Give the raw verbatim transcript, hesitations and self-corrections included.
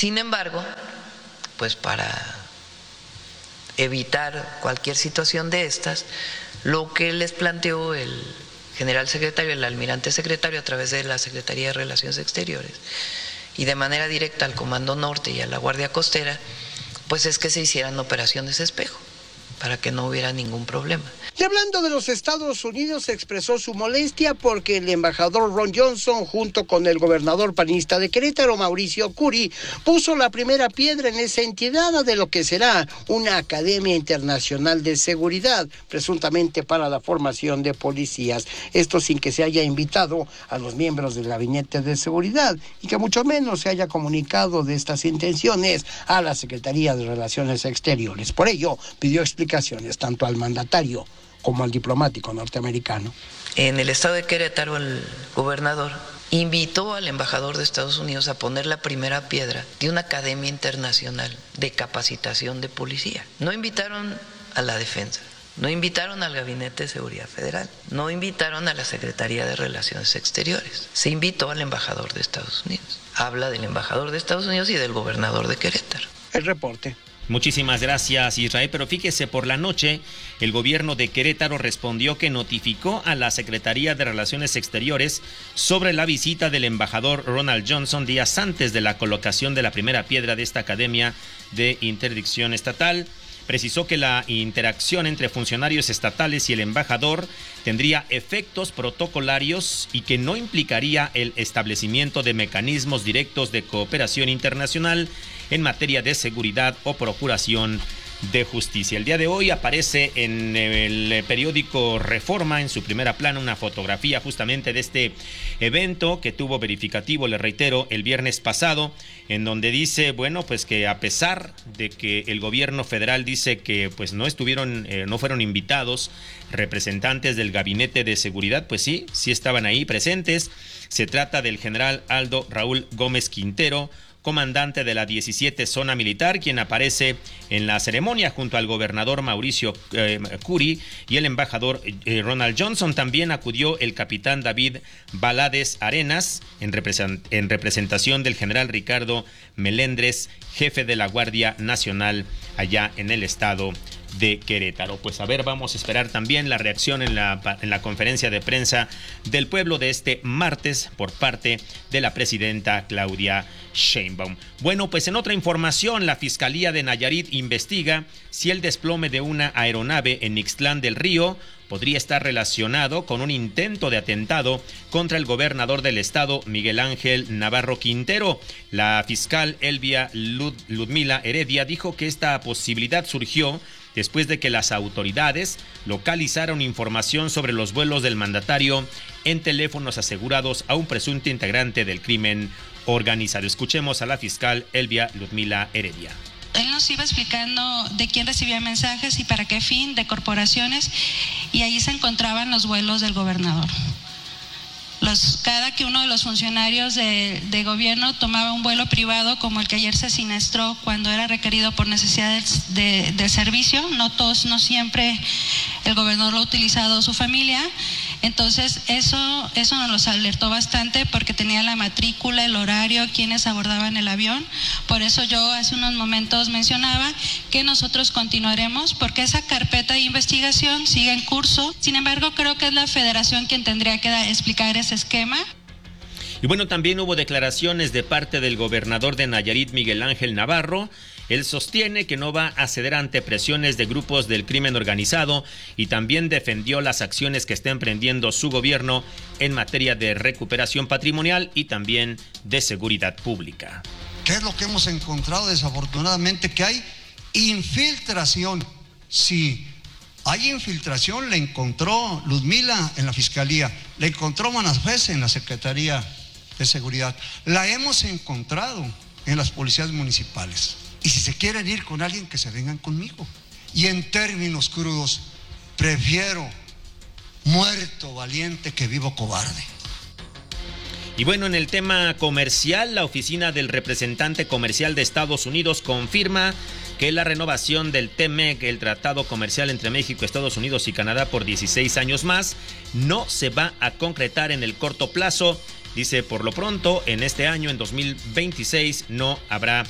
Sin embargo, pues para evitar cualquier situación de estas, lo que les planteó el general secretario, el almirante secretario, a través de la Secretaría de Relaciones Exteriores y de manera directa al Comando Norte y a la Guardia Costera, pues es que se hicieran operaciones espejo para que no hubiera ningún problema. Y hablando de los Estados Unidos, expresó su molestia porque el embajador Ron Johnson, junto con el gobernador panista de Querétaro, Mauricio Curi, puso la primera piedra en esa entidad de lo que será una Academia Internacional de Seguridad, presuntamente para la formación de policías. Esto sin que se haya invitado a los miembros del Gabinete de Seguridad y que mucho menos se haya comunicado de estas intenciones a la Secretaría de Relaciones Exteriores. Por ello, pidió explicaciones tanto al mandatario como al diplomático norteamericano. En el estado de Querétaro, el gobernador invitó al embajador de Estados Unidos a poner la primera piedra de una academia internacional de capacitación de policía. No invitaron a la defensa, no invitaron al Gabinete de Seguridad Federal, no invitaron a la Secretaría de Relaciones Exteriores, se invitó al embajador de Estados Unidos. Habla del embajador de Estados Unidos y del gobernador de Querétaro. El reporte. Muchísimas gracias, Israel, pero fíjese, por la noche el gobierno de Querétaro respondió que notificó a la Secretaría de Relaciones Exteriores sobre la visita del embajador Ronald Johnson días antes de la colocación de la primera piedra de esta Academia de Interdicción Estatal. Precisó que la interacción entre funcionarios estatales y el embajador tendría efectos protocolarios y que no implicaría el establecimiento de mecanismos directos de cooperación internacional en materia de seguridad o procuración de justicia. El día de hoy aparece en el periódico Reforma, en su primera plana, una fotografía justamente de este evento que tuvo verificativo, le reitero, el viernes pasado, en donde dice, bueno, pues que a pesar de que el gobierno federal dice que pues no estuvieron, eh, no fueron invitados representantes del Gabinete de Seguridad, pues sí, sí estaban ahí presentes. Se trata del general Aldo Raúl Gómez Quintero, comandante de la diecisiete Zona Militar, quien aparece en la ceremonia junto al gobernador Mauricio eh, Curi y el embajador eh, Ronald Johnson. También acudió el capitán David Valadez Arenas en, represent- en representación del general Ricardo Melendres, jefe de la Guardia Nacional allá en el estado de Querétaro. Pues a ver, vamos a esperar también la reacción en la, en la conferencia de prensa del pueblo de este martes por parte de la presidenta Claudia Sheinbaum. Bueno, pues en otra información, la Fiscalía de Nayarit investiga si el desplome de una aeronave en Ixtlán del Río podría estar relacionado con un intento de atentado contra el gobernador del estado, Miguel Ángel Navarro Quintero. La fiscal Elvia Lud- Ludmila Heredia dijo que esta posibilidad surgió después de que las autoridades localizaron información sobre los vuelos del mandatario en teléfonos asegurados a un presunto integrante del crimen organizado. Escuchemos a la fiscal Elvia Ludmila Heredia. Él nos iba explicando de quién recibía mensajes y para qué fin, de corporaciones, y ahí se encontraban los vuelos del gobernador. Los, cada que uno de los funcionarios de, de gobierno tomaba un vuelo privado, como el que ayer se siniestró cuando era requerido por necesidades de, de servicio, no todos, no siempre el gobernador lo ha utilizado su familia. Entonces eso, eso nos los alertó bastante porque tenía la matrícula, el horario, quienes abordaban el avión. Por eso yo hace unos momentos mencionaba que nosotros continuaremos porque esa carpeta de investigación sigue en curso. Sin embargo, creo que es la federación quien tendría que da, explicar ese esquema. Y bueno, también hubo declaraciones de parte del gobernador de Nayarit, Miguel Ángel Navarro. Él sostiene que no va a ceder ante presiones de grupos del crimen organizado y también defendió las acciones que está emprendiendo su gobierno en materia de recuperación patrimonial y también de seguridad pública. ¿Qué es lo que hemos encontrado desafortunadamente? Que hay infiltración. Sí, hay infiltración, le encontró Ludmila en la Fiscalía, le encontró Manafés en la Secretaría de Seguridad, la hemos encontrado en las policías municipales. Y si se quieren ir con alguien, que se vengan conmigo. Y en términos crudos, prefiero muerto valiente que vivo cobarde. Y bueno, en el tema comercial, la oficina del representante comercial de Estados Unidos confirma que la renovación del T M E C, el tratado comercial entre México, Estados Unidos y Canadá por dieciséis años más, no se va a concretar en el corto plazo. Dice, por lo pronto, en este año, en dos mil veintiséis, no habrá